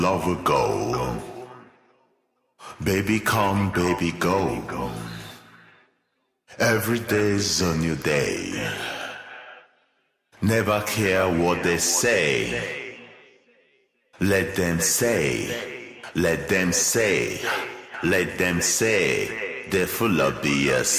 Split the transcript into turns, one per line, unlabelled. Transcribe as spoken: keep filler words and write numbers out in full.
lover go. Baby come, baby go. Every day's a new day. Never care what they say. Let them say, let them say, let them say. They're full of B S.